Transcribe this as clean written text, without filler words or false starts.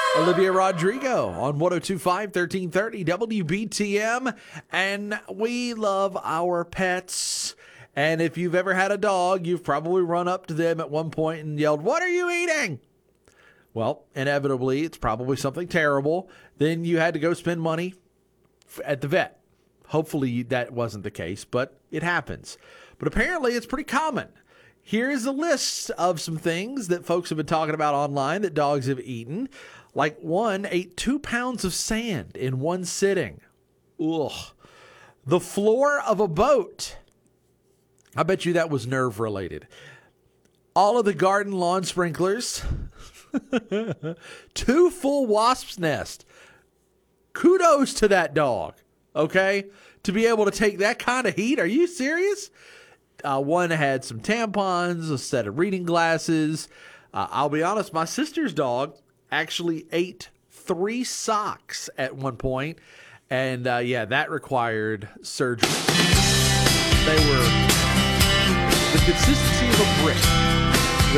Olivia Rodrigo on 102.5, 1330 WBTM. And we love our pets. And if you've ever had a dog, you've probably run up to them at one point and yelled, "What are you eating?" Well, inevitably, it's probably something terrible. Then you had to go spend money at the vet. Hopefully that wasn't the case, but it happens. But apparently it's pretty common. Here's a list of some things that folks have been talking about online that dogs have eaten. Like one ate 2 pounds of sand in one sitting. Ugh. The floor of a boat. I bet you that was nerve related. All of the garden lawn sprinklers. 2 full wasps' nest. Kudos to that dog, okay? To be able to take that kind of heat. Are you serious? One had some tampons, a set of reading glasses. I'll be honest, my sister's dog actually ate 3 socks at one point. And that required surgery. They were the consistency of a brick.